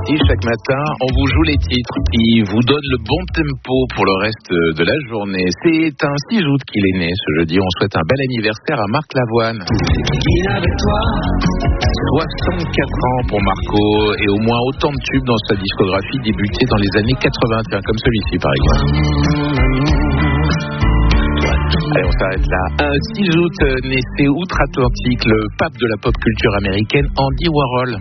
City, chaque matin, on vous joue les titres qui vous donnent le bon tempo pour le reste de la journée. C'est un 6 août qu'il est né ce jeudi. On souhaite un bel anniversaire à Marc Lavoine. 64 ans pour Marco et au moins autant de tubes dans sa discographie débutée dans les années 80, comme celui-ci par exemple. Allez, on s'arrête là. Un 6 août, naissait outre-Atlantique le pape de la pop culture américaine, Andy Warhol.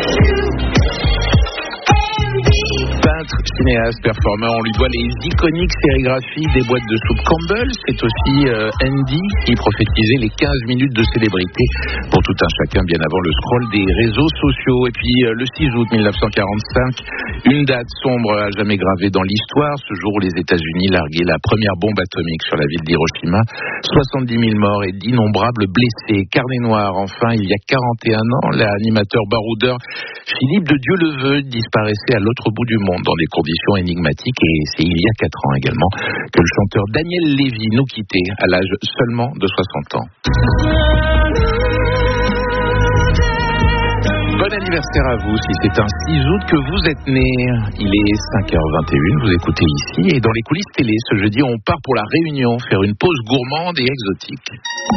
Peintre, cinéaste, performeur, on lui doit les iconiques sérigraphies des boîtes de soupe Campbell. C'est aussi Andy qui prophétisait les 15 minutes de célébrité pour tout un chacun bien avant le scroll des réseaux sociaux. Et puis le 6 août 1945, une date sombre à jamais gravée dans l'histoire, ce jour où les États-Unis larguaient la première bombe atomique sur la ville d'Hiroshima. 70 000 morts et d'innombrables blessés. Carnet noir, enfin, il y a 41 ans, l'animateur baroudeur Philippe de Dieu-le-Veut disparaissait à l'autre bout du monde dans des conditions énigmatiques, et c'est il y a 4 ans également que le chanteur Daniel Lévy nous quittait à l'âge seulement de 60 ans. Bon anniversaire à vous si c'est un 6 août que vous êtes né. Il est 5h21, vous écoutez ici, et dans les coulisses télé ce jeudi on part pour la Réunion faire une pause gourmande et exotique.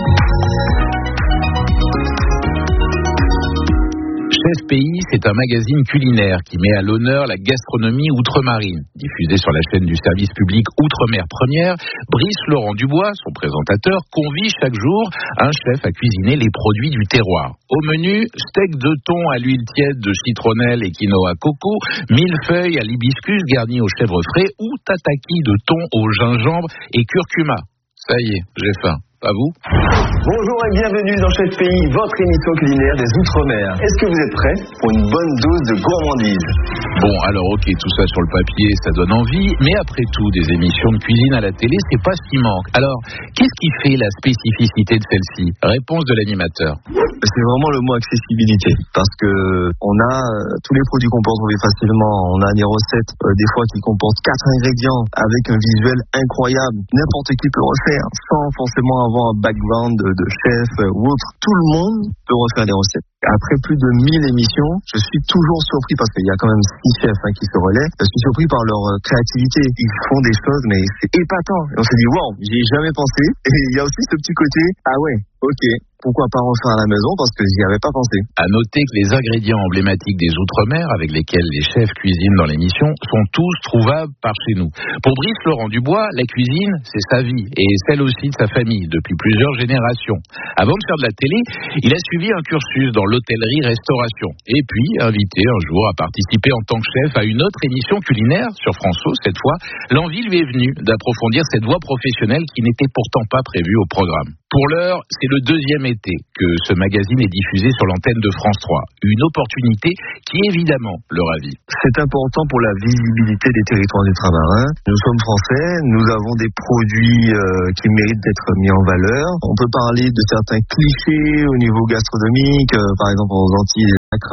Chef Pays, c'est un magazine culinaire qui met à l'honneur la gastronomie outre-marine. Diffusé sur la chaîne du service public Outre-mer Première, Brice Laurent Dubois, son présentateur, convie chaque jour un chef à cuisiner les produits du terroir. Au menu, steak de thon à l'huile tiède de citronnelle et quinoa coco, millefeuilles à l'hibiscus garni au chèvre frais ou tataki de thon au gingembre et curcuma. Ça y est, j'ai faim. À vous. Bonjour et bienvenue dans Chef Pays, votre émission culinaire des Outre-mer. Est-ce que vous êtes prêts pour une bonne dose de gourmandise? Bon, alors ok, tout ça sur le papier, ça donne envie, mais après tout, des émissions de cuisine à la télé, c'est pas ce qui manque. Alors, qu'est-ce qui fait la spécificité de celle-ci? Réponse de l'animateur. C'est vraiment le mot accessibilité, parce que on a tous les produits qu'on peut retrouver facilement. On a des recettes, des fois qui comportent 4 ingrédients avec un visuel incroyable. N'importe qui peut refaire, sans forcément avoir un background de chef ou autre. Tout le monde peut refaire des recettes. Après plus de 1000 émissions, je suis toujours surpris parce qu'il y a quand même 6 chefs qui se relaient. Je suis surpris par leur créativité. Ils font des choses, mais c'est épatant. Et on s'est dit, wow, j'y ai jamais pensé. Et il y a aussi ce petit côté, ah ouais, ok. Pourquoi pas refaire à la maison parce que j'y avais pas pensé. À noter que les ingrédients emblématiques des Outre-mer avec lesquels les chefs cuisinent dans l'émission sont tous trouvables par chez nous. Pour Brice Laurent Dubois, la cuisine, c'est sa vie et celle aussi de sa famille depuis plusieurs générations. Avant de faire de la télé, il a suivi un cursus dans l'hôtellerie-restauration et puis invité un jour à participer en tant que chef à une autre émission culinaire sur France-O. Cette fois, l'envie lui est venue d'approfondir cette voie professionnelle qui n'était pourtant pas prévue au programme. Pour l'heure, c'est le 2e été que ce magazine est diffusé sur l'antenne de France 3. Une opportunité qui, évidemment, le ravit. C'est important pour la visibilité des territoires ultramarins. Nous sommes français, nous avons des produits qui méritent d'être mis en valeur. On peut parler de certains clichés au niveau gastronomique, par exemple aux Antilles,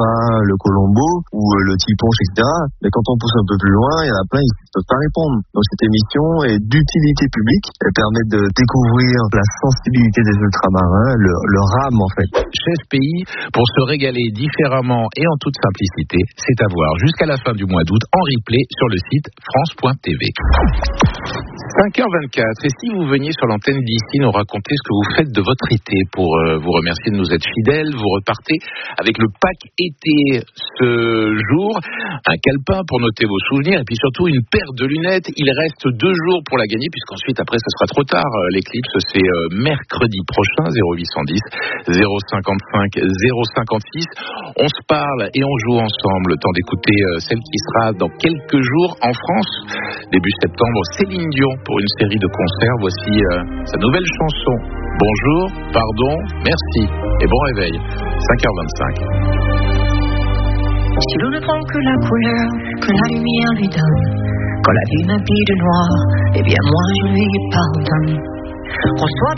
le colombo ou le tiponche, etc. Mais quand on pousse un peu plus loin, il y en a plein qui ne peuvent pas répondre. Donc cette émission est d'utilité publique. Elle permet de découvrir la sensibilité des ultramarins, leur âme en fait. Chef Pays, pour se régaler différemment et en toute simplicité, c'est à voir jusqu'à la fin du mois d'août en replay sur le site France.tv. 5h24, et si vous veniez sur l'antenne d'ici nous raconter ce que vous faites de votre été pour vous remercier de nous être fidèles, vous repartez avec le pack été ce jour, un calepin pour noter vos souvenirs et puis surtout une paire de lunettes. Il reste 2 jours pour la gagner puisqu'ensuite après ça sera trop tard. L'éclipse c'est mercredi prochain, 0810 055 056. On se parle et on joue ensemble, le temps d'écouter celle qui sera dans quelques jours en France, début septembre, Céline Dion pour une série de concerts. Voici sa nouvelle chanson. Bonjour, pardon, merci et bon réveil. 5h25. Si l'on ne prend que la couleur que la lumière lui donne, quand la vie m'habille de noir, eh bien moi je lui pardonne. Qu'on soit